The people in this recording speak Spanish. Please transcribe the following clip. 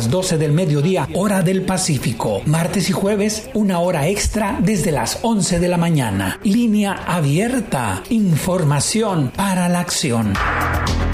12 del mediodía, hora del Pacífico. Martes y jueves, 1 hora extra desde las 11 de la mañana. Línea abierta. Información para la acción.